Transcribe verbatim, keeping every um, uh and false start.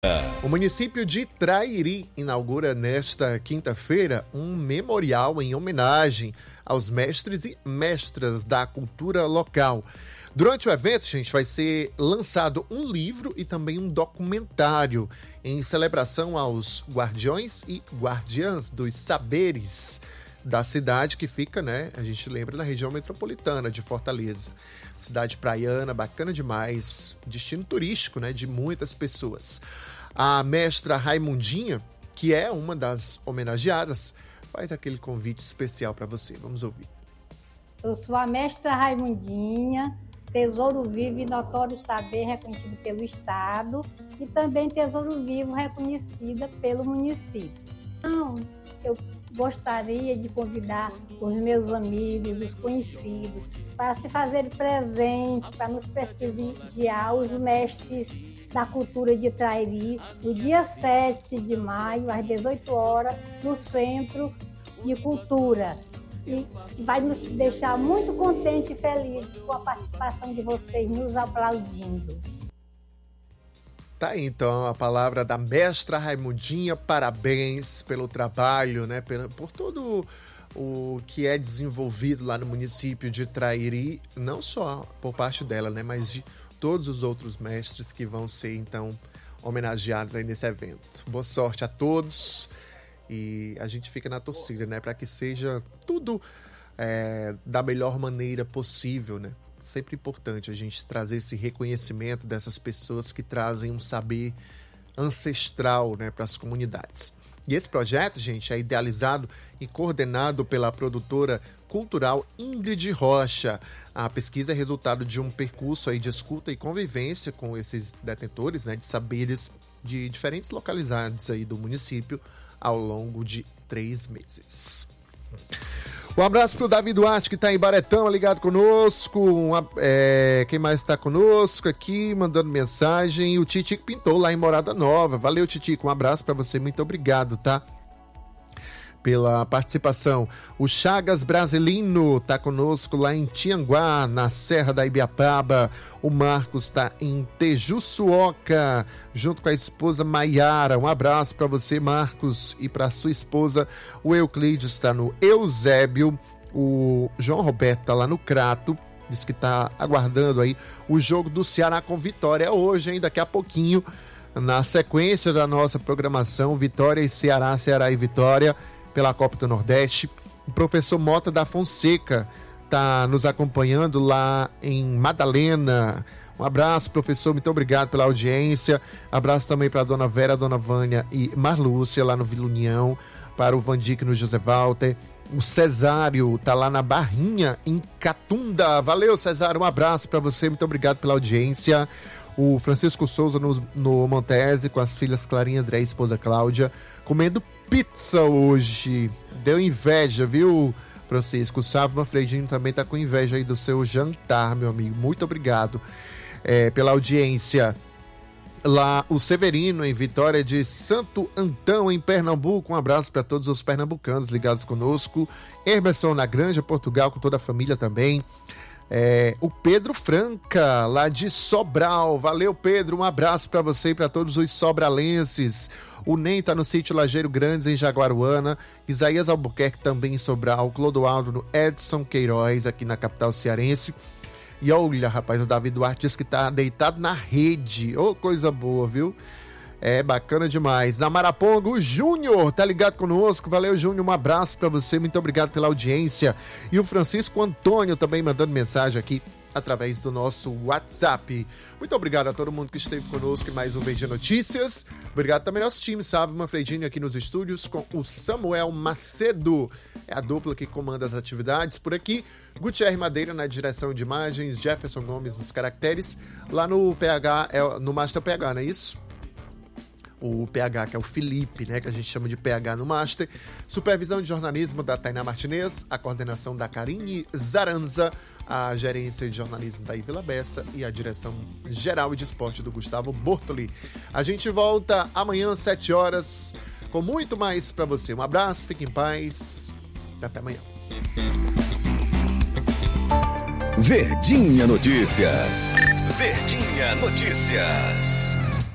O município de Trairi inaugura nesta quinta-feira um memorial em homenagem aos mestres e mestras da cultura local. Durante o evento, gente, vai ser lançado um livro e também um documentário em celebração aos guardiões e guardiãs dos saberes da cidade que fica, né, a gente lembra, na região metropolitana de Fortaleza. Cidade praiana, bacana demais, destino turístico, né, de muitas pessoas. A mestra Raimundinha, que é uma das homenageadas, faz aquele convite especial para você. Vamos ouvir. Eu sou a mestra Raimundinha, tesouro vivo e notório saber reconhecido pelo Estado e também tesouro vivo reconhecida pelo município. Então, eu gostaria de convidar os meus amigos, os conhecidos, para se fazer presente, para nos prestigiar os mestres da cultura de Trairi, no dia sete de maio, às dezoito horas, no Centro de Cultura. E vai nos deixar muito contentes e felizes com a participação de vocês, nos aplaudindo. Tá aí, então, a palavra da mestra Raimundinha. Parabéns pelo trabalho, né? Por todo o que é desenvolvido lá no município de Trairi, não só por parte dela, né? Mas de todos os outros mestres que vão ser, então, homenageados aí nesse evento. Boa sorte a todos e a gente fica na torcida, né? Para que seja tudo é, da melhor maneira possível, né? Sempre importante a gente trazer esse reconhecimento dessas pessoas que trazem um saber ancestral, né, para as comunidades. E esse projeto, gente, é idealizado e coordenado pela produtora cultural Ingrid Rocha. A pesquisa é resultado de um percurso aí de escuta e convivência com esses detentores, né, de saberes de diferentes localidades aí do município ao longo de três meses. Um abraço pro Davi Duarte, que tá em Baretão, ligado conosco. Um, é, quem mais tá conosco aqui, mandando mensagem? O Titico Pintou, lá em Morada Nova. Valeu, Titico, um abraço pra você, muito obrigado, tá? Pela participação. O Chagas Brasilino tá conosco lá em Tianguá, na Serra da Ibiapaba. O Marcos tá em Tejuçuoca, junto com a esposa Maiara. Um abraço para você, Marcos, e para sua esposa. O Euclides está no Eusébio. O João Roberto tá lá no Crato. Diz que tá aguardando aí o jogo do Ceará com Vitória hoje, hein? Daqui a pouquinho, na sequência da nossa programação, Vitória e Ceará, Ceará e Vitória, pela Copa do Nordeste. O professor Mota da Fonseca está nos acompanhando lá em Madalena. Um abraço, professor, muito obrigado pela audiência. Abraço também para a dona Vera, a dona Vânia e Marlúcia lá no Vila União, para o Vandique no José Walter. O Cesário está lá na Barrinha, em Catunda. Valeu, Cesário, um abraço para você, muito obrigado pela audiência. O Francisco Souza no, no Montese, com as filhas Clarinha, André e esposa Cláudia, comendo pizza hoje. Deu inveja, viu, Francisco? O Sávio Manfredinho também tá com inveja aí do seu jantar, meu amigo. Muito obrigado é, pela audiência. Lá, o Severino, em Vitória de Santo Antão, em Pernambuco. Um abraço para todos os pernambucanos ligados conosco. Herberson na Granja, Portugal, com toda a família também. É, o Pedro Franca, lá de Sobral. Valeu, Pedro, um abraço para você e para todos os sobralenses. O Nen tá no sítio Lajeiro Grandes, em Jaguaruana. Isaías Albuquerque também em Sobral. Clodoaldo no Edson Queiroz, aqui na capital cearense. E olha, rapaz, o Davi Duarte diz que tá deitado na rede. Ô, oh, coisa boa, viu? É bacana demais. Na Maraponga, o Júnior tá ligado conosco. Valeu, Júnior, um abraço pra você. Muito obrigado pela audiência. E o Francisco Antônio também mandando mensagem aqui através do nosso WhatsApp. Muito obrigado a todo mundo que esteve conosco em mais um Verdinha Notícias. Obrigado também ao nosso time, Sávio Manfredini, aqui nos estúdios, com o Samuel Macedo. É a dupla que comanda as atividades por aqui. Gutierre Madeira na direção de imagens, Jefferson Gomes nos caracteres. Lá no P H, é, no Master P H, não é isso? O P H, que é o Felipe, né, que a gente chama de P H no Master. Supervisão de jornalismo da Tainá Martinez, a coordenação da Karine Zaranza, a gerência de jornalismo da Ivila Bessa e a direção geral e de esporte do Gustavo Bortoli. A gente volta amanhã às sete horas com muito mais para você. Um abraço, fique em paz, até amanhã. Verdinha Notícias. Verdinha Notícias.